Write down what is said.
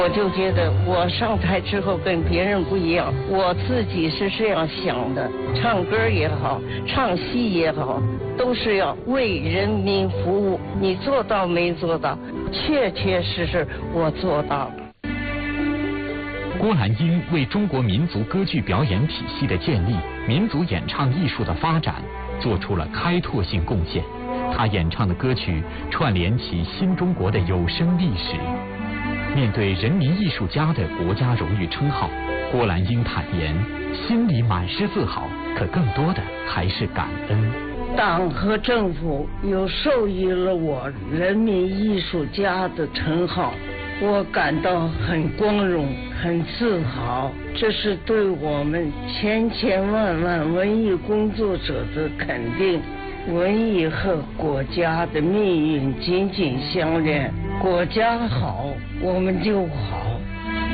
我就觉得我上台之后跟别人不一样，我自己是这样想的，唱歌也好，唱戏也好，都是要为人民服务。你做到没做到？确确实实我做到了。 郭兰英为中国民族歌剧表演体系的建立、民族演唱艺术的发展做出了开拓性贡献。他演唱的歌曲串联起新中国的有声历史。面对人民艺术家的国家荣誉称号，郭兰英坦言，心里满是自豪，可更多的还是感恩。 党和政府又授予了我人民艺术家的称号，我感到很光荣，很自豪。这是对我们千千万万文艺工作者的肯定。文艺和国家的命运紧紧相连，国家好，我们就好。